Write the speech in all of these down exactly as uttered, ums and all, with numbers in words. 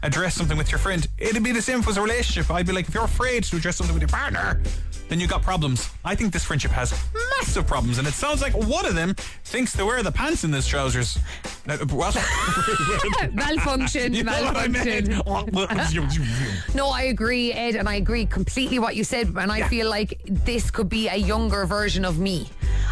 address something with your friend, it'd be the same if it was a relationship. I'd be like, if you're afraid to address something with your partner, then you got problems. I think this friendship has massive problems, and it sounds like one of them thinks to wear the pants in his trousers. Uh, what? Malfunction, You know what I malfunction. meant? No, I agree, Ed, and I agree completely what you said, and I Yeah. feel like this could be a younger version of me.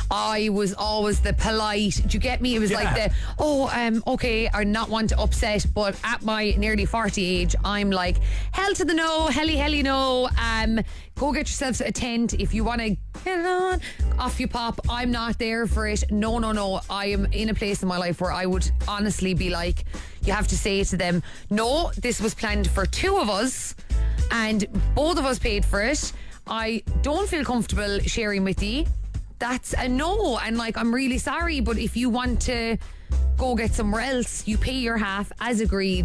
I was always the polite, do you get me? It was Yeah. like the, oh, um, okay, I not want to upset, but at my nearly forty age, I'm like, hell to the no, helly helly no, um, go get yourself a tent if you want to get it on, off you pop. I'm not there for it. No, no, no. I am in a place in my life where I would honestly be like, you have to say to them, no, this was planned for two of us and both of us paid for it. I don't feel comfortable sharing with you. That's a no. And like, I'm really sorry, but if you want to go get somewhere else, you pay your half as agreed.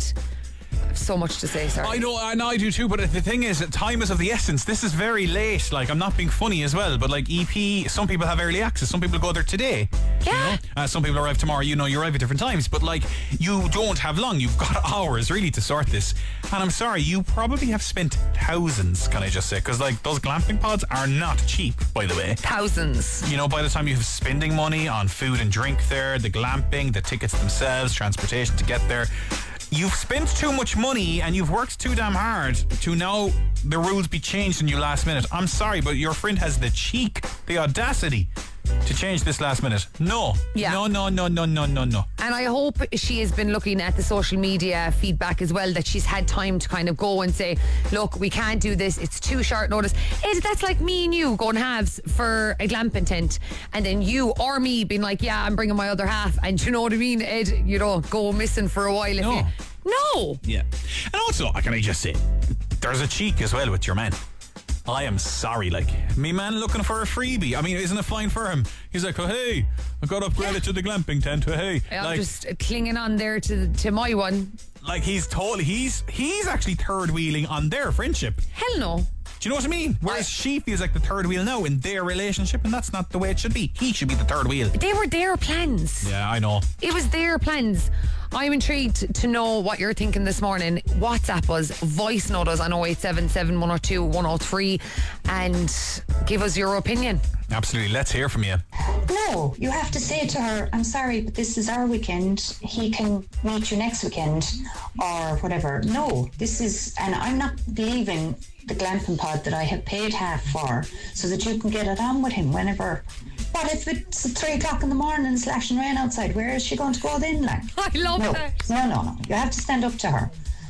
I have so much to say, sorry. I know, and I do too, but the thing is, time is of the essence. This is very late. Like, I'm not being funny as well, but like E P, some people have early access. Some people go there today. Yeah. You know? Uh, some people arrive tomorrow. You know, you arrive at different times, but like, you don't have long. You've got hours really to sort this. And I'm sorry, you probably have spent thousands, can I just say? Because like, those glamping pods are not cheap, by the way. Thousands. You know, by the time you have spending money on food and drink there, the glamping, the tickets themselves, transportation to get there, you've spent too much money and you've worked too damn hard to now the rules be changed in you last minute. I'm sorry, but your friend has the cheek, the audacity to change this last minute. No. Yeah. No, no, no, no, no, no, no. And I hope she has been looking at the social media feedback as well, that she's had time to kind of go and say, look, we can't do this, it's too short notice. Ed, that's like me and you going halves for a glamping tent, and then you or me being like, yeah, I'm bringing my other half, and you know what I mean, Ed, you know, go missing for a while. If No. you, no. Yeah. And also, can I just say, there's a cheek as well with your man. I am sorry, like, me man looking for a freebie. I mean, isn't it fine for him? He's like, oh, hey, I got upgraded Yeah. to the glamping tent. Oh, hey. I'm like, just clinging on there to to my one. like, he's totally, he's, he's actually third wheeling on their friendship. Hell no. Do you know what I mean? Whereas she feels like the third wheel now in their relationship, and that's not the way it should be. He should be the third wheel. They were their plans. Yeah, I know. It was their plans. I'm intrigued to know what you're thinking this morning. WhatsApp us, voice note us on oh eight seven seven, one oh two, one oh three and give us your opinion. Absolutely. Let's hear from you. No, you have to say to her, I'm sorry, but this is our weekend. He can meet you next weekend or whatever. No, this is, and I'm not leaving the glamping pod that I have paid half for so that you can get it on with him whenever. What if it's three o'clock in the morning and slashing rain outside? Where is she going to go then, like? I love no, that. no, no, no. You have to stand up to her.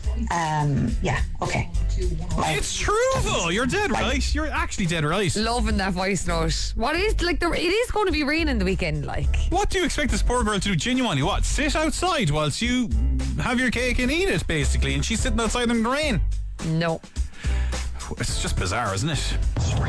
Um, yeah, okay. Like, It's true, though. You're dead right. You're actually dead right. Loving that voice note. What is, like, the, it is going to be raining the weekend, like. What do you expect this poor girl to do genuinely? What? Sit outside whilst you have your cake and eat it, basically, and she's sitting outside in the rain? No. It's just bizarre, isn't it?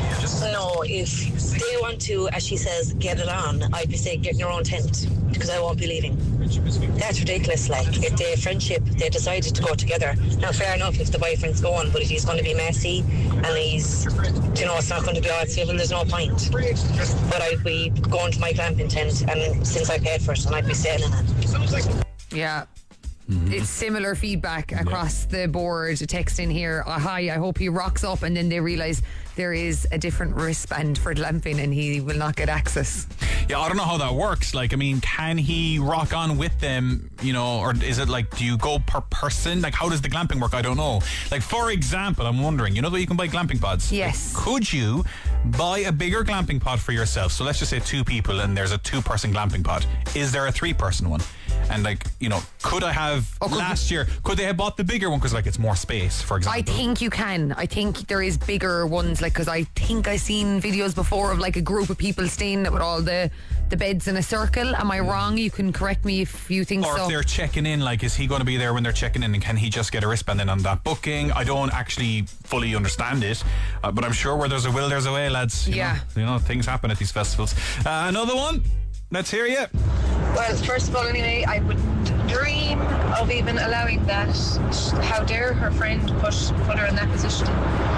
No, if they want to, as she says, get it on, I'd be saying get in your own tent because I won't be leaving. That's ridiculous. Like, if they have friendship, they decided to go together. Now, fair enough if the boyfriend's going, but if he's going to be messy and he's, you know, it's not going to be all civil, there's no point. But I'd be going to my glamping tent, and since I paid for it, and I'd be staying in it. Yeah. It's similar feedback across the board. A text in here, oh, hi, I hope he rocks up, and then they realise there is a different wristband for glamping and he will not get access. Yeah, I don't know how that works. Like, I mean, can he rock on with them, you know, or is it like, do you go per person? Like, how does the glamping work? I don't know. Like, for example, I'm wondering, you know that you can buy glamping pods? Yes. Like, could you buy a bigger glamping pod for yourself? So let's just say two people and there's a two-person glamping pod. Is there a three-person one? And like, you know, could I have Oh, could last year, could they have bought the bigger one because like it's more space, for example? I think you can. I think there is bigger ones, like, because I think I've seen videos before of like a group of people staying with all the the beds in a circle. Am I wrong? You can correct me if you think Or so. if they're checking in, like, is he going to be there when they're checking in, and can he just get a wristband in on that booking? I don't actually fully understand it, uh, but I'm sure where there's a will, there's a way, lads. You Yeah. know, you know, things happen at these festivals. Uh, another one. Let's hear you. Well, first of all, anyway, I would dream of even allowing that. How dare her friend put put her in that position,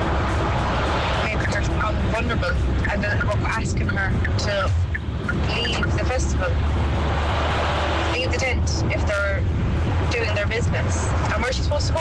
make her vulnerable, and then asking her to leave the festival, leave the tent if they're doing their business. And where's she supposed to go?